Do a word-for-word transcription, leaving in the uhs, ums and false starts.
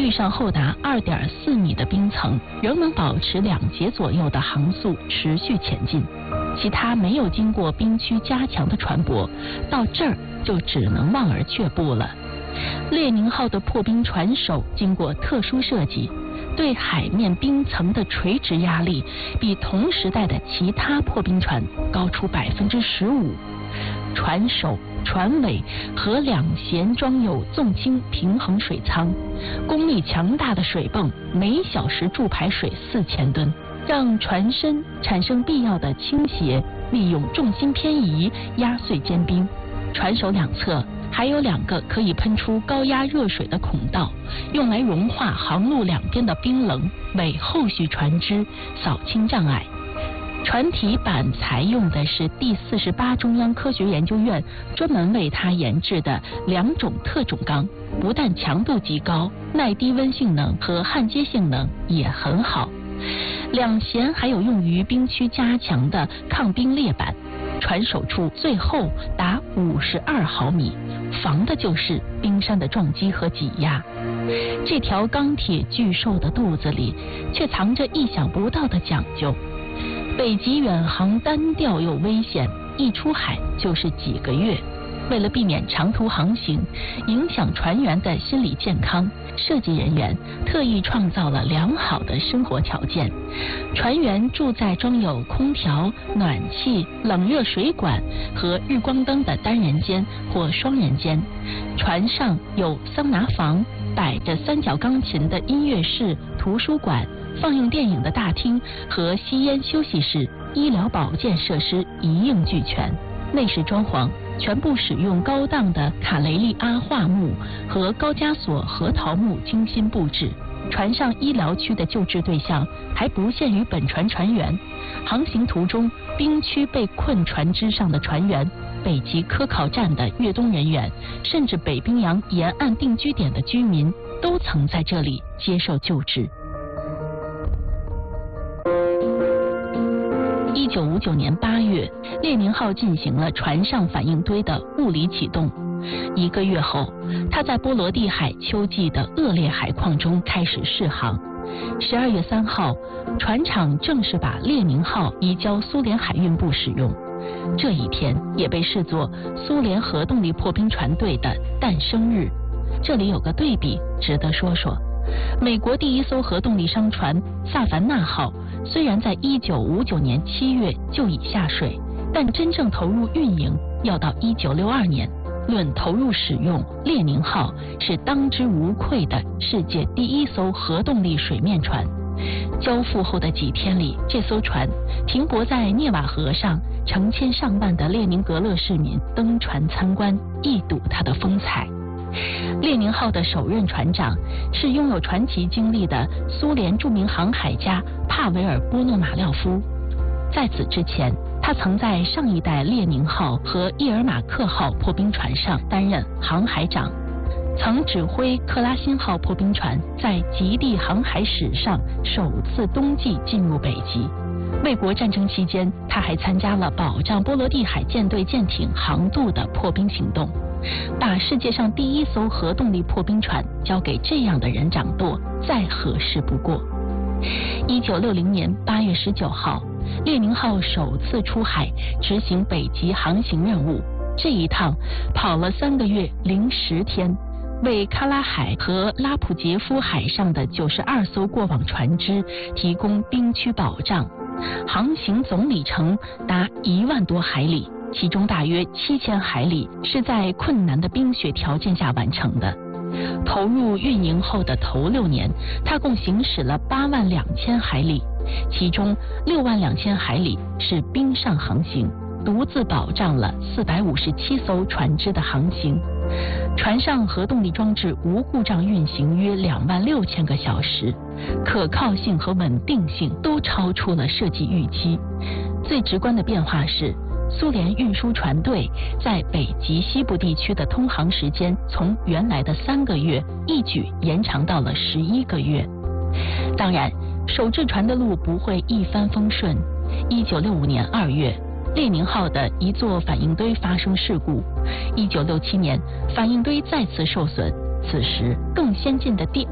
遇上厚达二点四米的冰层，仍能保持两节左右的航速持续前进。其他没有经过冰区加强的船舶，到这儿就只能望而却步了。列宁号的破冰船首经过特殊设计，对海面冰层的垂直压力比同时代的其他破冰船高出百分之十五。船首、船尾和两舷装有纵倾平衡水舱，功率强大的水泵每小时注排水四千吨，让船身产生必要的倾斜，利用重心偏移压碎坚冰。船首两侧还有两个可以喷出高压热水的孔道，用来融化航路两边的冰棱，为后续船只扫清障碍。船体板采用的是第四十八中央科学研究院专门为它研制的两种特种钢，不但强度极高，耐低温性能和焊接性能也很好。两舷还有用于冰区加强的抗冰裂板，船首处最厚达五十二毫米，防的就是冰山的撞击和挤压。这条钢铁巨兽的肚子里却藏着意想不到的讲究。北极远航单调又危险，一出海就是几个月。为了避免长途航行影响船员的心理健康，设计人员特意创造了良好的生活条件。船员住在装有空调、暖气、冷热水管和日光灯的单人间或双人间。船上有桑拿房，摆着三角钢琴的音乐室、图书馆、放映电影的大厅和吸烟休息室，医疗保健设施一应俱全。内饰装潢全部使用高档的卡雷利阿桦木和高加索核桃木精心布置。船上医疗区的救治对象还不限于本船船员，航行途中冰区被困船只上的船员、北极科考站的越冬人员，甚至北冰洋沿岸定居点的居民，都曾在这里接受救治。一九五九年八月，列宁号进行了船上反应堆的物理启动。一个月后，它在波罗的海秋季的恶劣海况中开始试航。十二月三号，船厂正式把列宁号移交苏联海运部使用。这一天也被视作苏联核动力破冰船队的诞生日。这里有个对比值得说说。美国第一艘核动力商船萨凡纳号虽然在一九五九年七月就已下水，但真正投入运营要到一九六二年。论投入使用，列宁号是当之无愧的世界第一艘核动力水面船。交付后的几天里，这艘船停泊在涅瓦河上，成千上万的列宁格勒市民登船参观，一睹它的风采。列宁号的首任船长是拥有传奇经历的苏联著名航海家帕维尔·波诺马廖夫。在此之前，他曾在上一代列宁号和伊尔马克号破冰船上担任航海长，曾指挥克拉辛号破冰船在极地航海史上首次冬季进入北极。卫国战争期间，他还参加了保障波罗的海舰队舰艇航渡的破冰行动。把世界上第一艘核动力破冰船交给这样的人掌舵，再合适不过。一九六零年八月十九号，列宁号首次出海执行北极航行任务。这一趟跑了三个月零十天，为喀拉海和拉普杰夫海上的九十二艘过往船只提供冰区保障。航行总里程达一万多海里，其中大约七千海里是在困难的冰雪条件下完成的。投入运营后的头六年，它共行驶了八万两千海里，其中六万两千海里是冰上航行，独自保障了四百五十七艘船只的航行。船上核动力装置无故障运行约两万六千个小时，可靠性和稳定性都超出了设计预期。最直观的变化是，苏联运输船队在北极西部地区的通航时间从原来的三个月一举延长到了十一个月。当然，手制船的路不会一帆风顺。一九六五年二月，列宁号的一座反应堆发生事故。一九六七年，反应堆再次受损，此时更先进的第